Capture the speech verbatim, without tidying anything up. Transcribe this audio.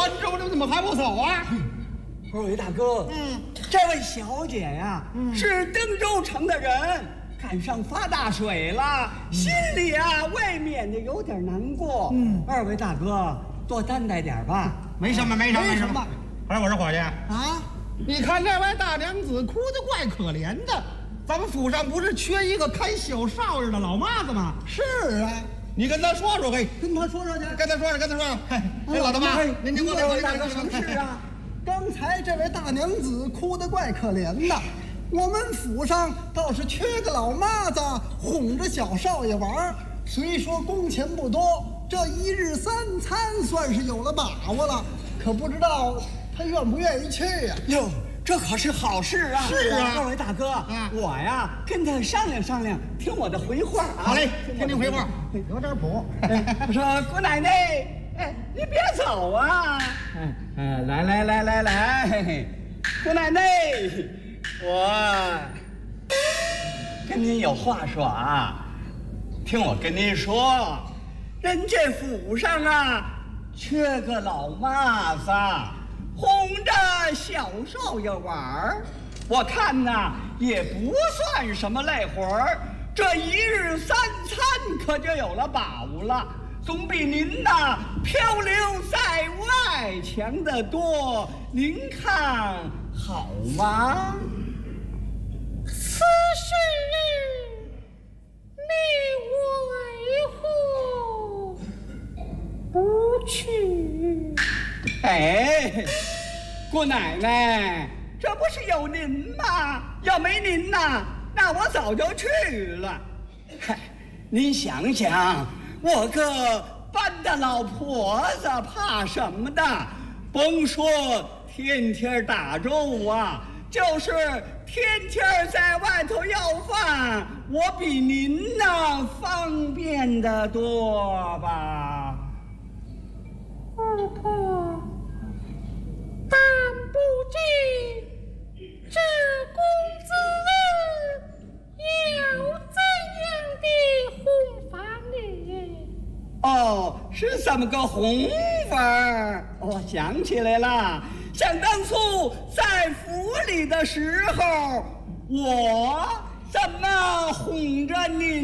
着了，怎么还不走啊？ 二位大哥， 嗯， 这位小姐呀、嗯，是登州城的人，赶上发大水了，嗯、心里啊未免的有点难过。嗯，二位大哥多担待点吧。 没什么，没什么， 没什么。 哎，我说伙计啊， 你看这位大娘子哭得怪可怜的。咱们府上不是缺一个看小少爷的老妈子吗？ 是啊。 你跟他说说，嘿， 跟他说说去， 跟他说说，跟他说说。哎，老大妈，您您过来， 我大哥什么事啊？ 刚才这位大娘子哭得怪可怜的，我们府上倒是缺个老妈子哄着小少爷玩。虽说工钱不多，这一日三餐算是有了把握了，可不知道他愿不愿意去呀？ 哟。这可是好事啊！ 是啊， 各位大哥，啊、我呀跟他商量商量，听我的回话啊。 好嘞，听听回话，有点谱。 我说姑奶奶，哎，你别走啊！哎哎，来来来来来，姑奶奶，我跟您有话说啊，听我跟您说，人这府上啊缺个老妈子。哄着小少爷玩儿，我看呐也不算什么累活儿，这一日三餐可就有了把握了，总比您呐漂流在外强得多。您看好吗？ 此事你为何不去？ 哎，姑奶奶，这不是有您吗？要没您呐，那我早就去了。嗨，您想想，我个半大老婆子，怕什么的？甭说天天打粥啊，就是天天在外头要饭，我比您呐方便得多吧。 二婆，但不知这公子要怎样的哄法呢？ 哦，是这么个哄法。我想起来了，想当初在府里的时候，我怎么哄着您